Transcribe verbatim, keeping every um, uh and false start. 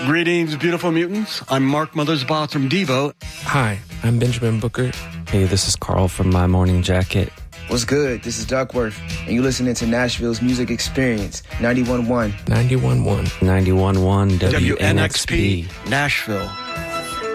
Greetings, beautiful mutants. I'm Mark Mothersbaugh from Devo. Hi, I'm Benjamin Booker. Hey, this is Carl from My Morning Jacket. What's good? This is Duckworth, and you're listening to Nashville's Music Experience, ninety-one point one. ninety-one point one. ninety-one point one W N X P. W N X P, Nashville.